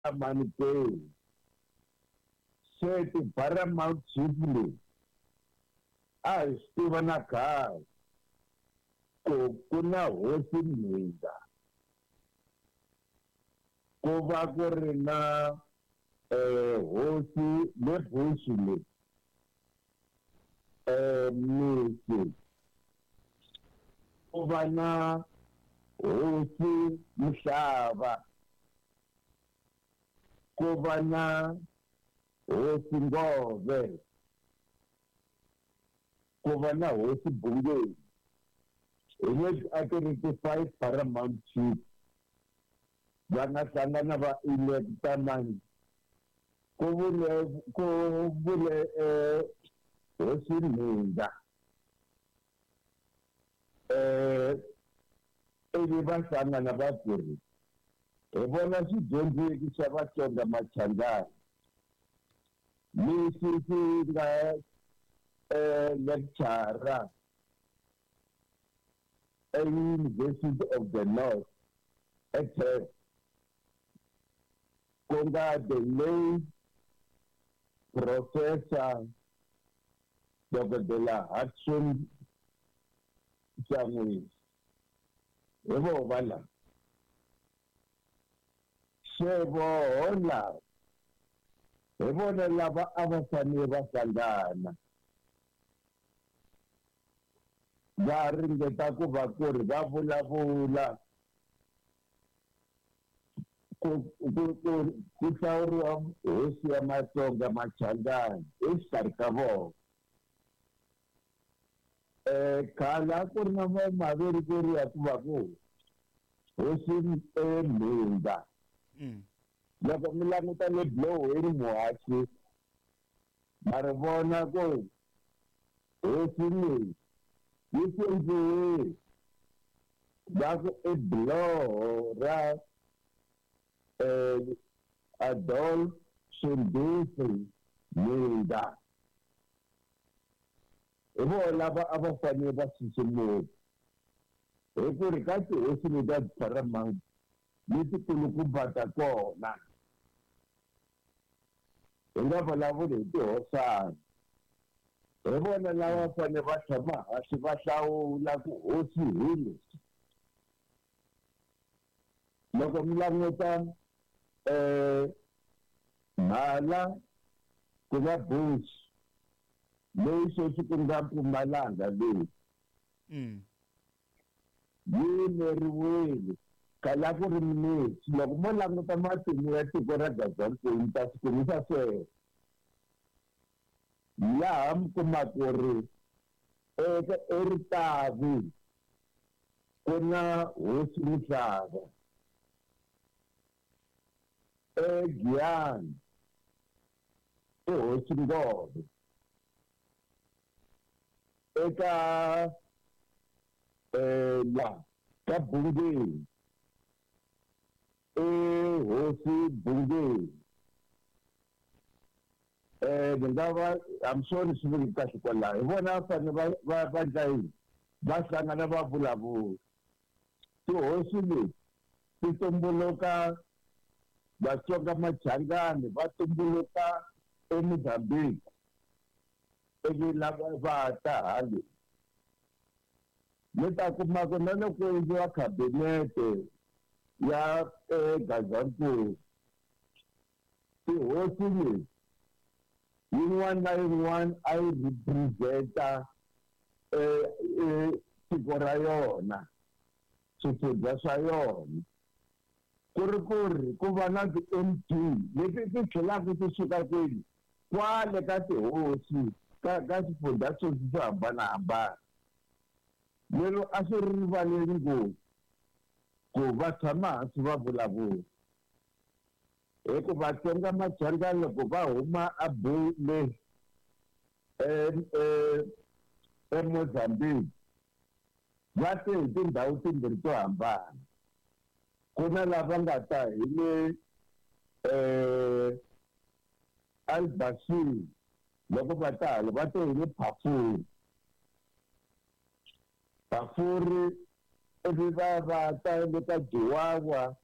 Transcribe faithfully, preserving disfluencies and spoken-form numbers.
Manike said the Paramount chiefly as Stephen Akar kuna hosi Mhinga ku va ku ri na hosi le Bush le misi ku va na hosi Mhlava ku va na hosi Ngove ku va na hosi Bungeni hi leswi a ti ri ti-five paramount chief va nga hlangana va electa mani ku vule ku vule hosi Mhinga ivi va hlangana va ku ri hi vona xidyondzeki xa Vatsonga Machangani lexi xi nga lecturer at University of the North at Konga the late Professor Doctor Hudson Changwis. Evo vala. Shevo hola. Evo na lava avasani vasangana. Va ringeta ku va ku ri va vulavula ku hlawuriwa hosi ya Matsonga Machangani exikarhi ka vona. Khale a ku ri na maverikeri ya ku va ku hosi Mhinga loko mi languta le Blowweni Muhaxi ma ri vona ku hosi leyi yi senziwe va ku i biloho ra Adolf Shindisi Mhinga hi vona lava a va fanele va xiximiwa hi ku ri ka tihosi leti a ti-paramount leti kulukumba ta kona hi nga vulavuli hi tihosana hi vona lava fanele va tshama hansi va hlawula ku hosi hi lexi loko mi languta Mhala ku va Bush leyi sweswi ku nga Mpumalanga leyi yi leriwile khale a ku ri minisi loko mo languta matimu ya tiko ra Gazankulu mi ta swi kumisa sweswo laha mi kuma ku ri eka eRitavi ku na hosi Mhlava eGiyani i hosi Ngove eka la ka Bungeni i hosi Bungeni ni nga va I'm sorry swi vuli kahle kwalaho hi vona va fanele va va va endla yini va hlangana va vulavula tihosi leti ti tumbuluka Vatsonga Machangani va tumbuluka eMozambique ivi lava va ta hale mi ta kuma ku na loko endliwa khabinete ya Gazankulu tihosi leti yin'wana na yin'wana a yi representa tiko ra yona swifundza swa yona ku ri ku ri ku va na ti-M P leti ti tlhelaka ti suka kwini kwale ka tihosi ka ka swifundza sweswi swo hambanahambana lero a swi ri rivaleni ngopfu ku va tshama hansi va vulavula hi ku Vatsonga Machangani loko va huma a Bule eMozambique va te hi tindhawu timbirhi to hambana ku na lava nga ta hi le Albasini loko va ta hale va te hi le Phafuri Phafuri ivi va va ta le ka Jiwawa